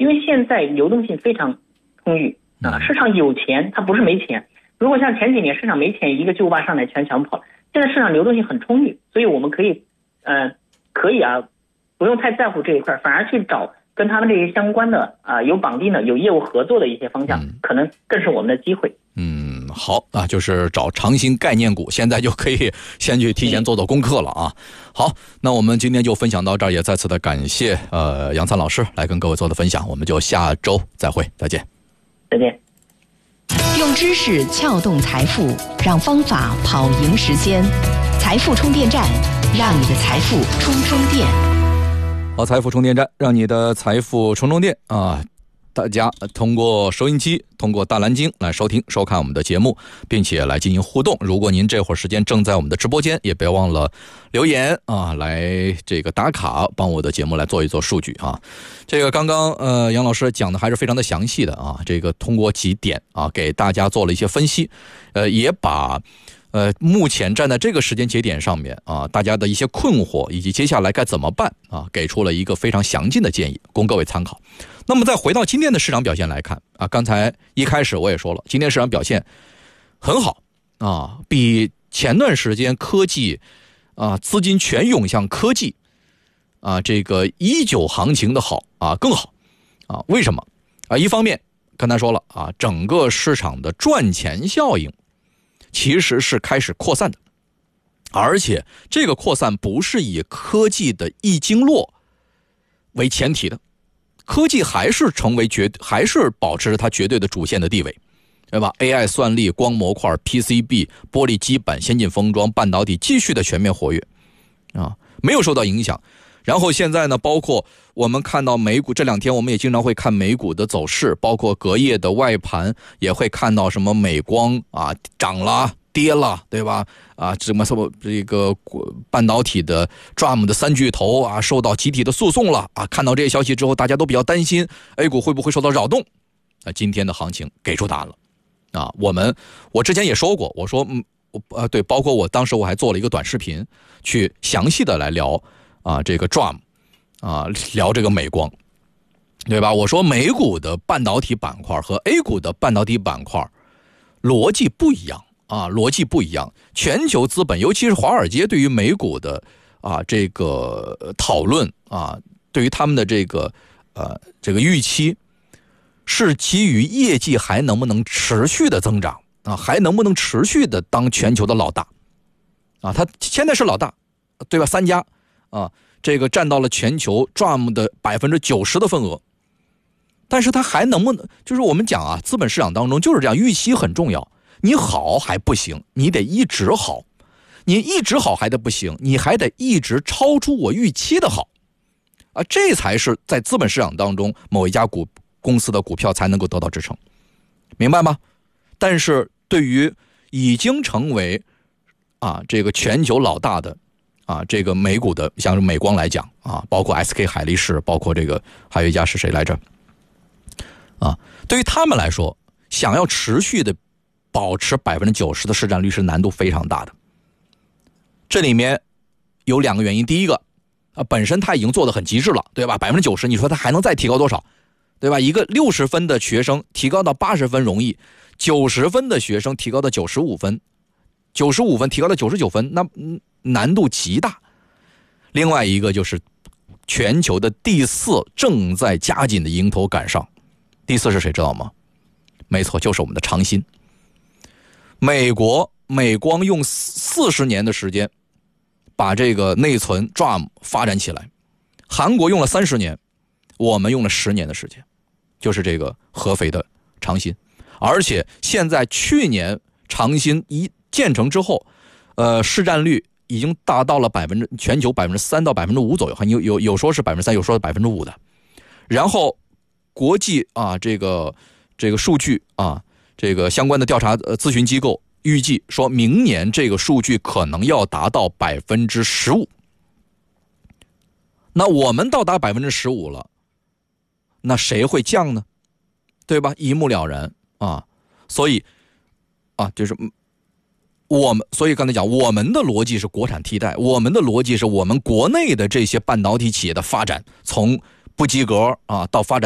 因为现在流动性非常充裕啊，市场有钱，它不是没钱。如果像前几年市场没钱，一个巨无霸上来全抢跑，现在市场流动性很充裕，所以我们可以不用太在乎这一块，反而去找跟他们这些相关的有绑定的、有业务合作的一些方向，可能更是我们的机会。 好啊，就是找长鑫概念股，现在就可以先去提前做功课了啊。好，那我们今天就分享到这儿，也再次的感谢杨灿老师来跟各位做的分享，我们就下周再会，再见。 再见。 用知识撬动财富，让方法跑赢时间。财富充电站，让你的财富充电。 好，财富充电站，让你的财富充电啊！大家通过收音机，通过大蓝鲸来收听收看我们的节目，并且来进行互动。如果您这会儿时间正在我们的直播间，也别忘了留言啊，来这个打卡，帮我的节目来做一做数据啊。这个刚刚杨老师讲的还是非常的详细的啊，这个通过几点啊给大家做了一些分析，也把目前站在这个时间节点上面啊，大家的一些困惑以及接下来该怎么办啊，给出了一个非常详尽的建议，供各位参考。那么再回到今天的市场表现来看啊，刚才一开始我也说了，今天市场表现很好啊，比前段时间科技啊资金全涌向科技啊这个19行情的好啊更好啊。为什么啊？一方面刚才说了啊，整个市场的赚钱效应其实是开始扩散的，而且这个扩散不是以科技的一经络为前提的，科技还是还是保持着它绝对的主线的地位，对吧？ AI 算力、光模块、PCB、玻璃基板、先进封装、半导体继续的全面活跃啊，没有受到影响。然后现在呢，包括我们看到美股这两天，我们也经常会看美股的走势，包括隔夜的外盘也会看到什么美光啊涨了跌了，对吧？啊，这个半导体的 DRAM 的3巨头啊受到集体的诉讼了啊，看到这些消息之后，大家都比较担心 A 股会不会受到扰动。今天的行情给出答案了啊，我之前也说过，我说对，包括我当时我还做了一个短视频，去详细的来聊啊这个 DRAM 啊，聊这个美光，对吧？我说美股的半导体板块和 A 股的半导体板块逻辑不一样啊，逻辑不一样。全球资本，尤其是华尔街对于美股的啊这个讨论啊，对于他们的这个预期，是基于业绩还能不能持续的增长啊，还能不能持续的当全球的老大啊？他现在是老大，对吧？3家啊，这个占到了全球 DRAM 的90%的份额。但是它还能不能，就是我们讲啊，资本市场当中就是这样，预期很重要。你好还不行，你得一直好，你一直好还得不行，你还得一直超出我预期的好啊，这才是在资本市场当中某一家公司的股票才能够得到支撑，明白吗？但是对于已经成为啊这个全球老大的啊这个美股的，像是美光来讲啊，包括 SK 海力士，包括这个还有一家是谁来着啊？对于他们来说，想要持续的保持90%的市占率是难度非常大的。这里面有2个原因，第一个啊，本身他已经做得很极致了，对吧？90%，你说他还能再提高多少？对吧？一个60分的学生提高到80分容易，90分的学生提高到95分，95分提高到99分，那难度极大。另外一个就是全球的第4正在加紧的迎头赶上，第4是谁知道吗？没错，就是我们的长鑫。美光用40年的时间把这个内存 DRAM 发展起来，韩国用了30年，我们用了10年的时间，就是这个合肥的长鑫。而且现在去年长鑫一建成之后，市占率已经达到了全球3%到5%左右，有说是3%，有说是5%的。然后国际啊这个数据啊，这个相关的调查咨询机构预计说明年这个数据可能要达到15%。那我们到达15%了，那谁会降呢？对吧？一目了然啊。所以啊，就是所以刚才讲，我们的逻辑是国产替代，我们的逻辑是我们国内的这些半导体企业的发展，从不及格啊到发展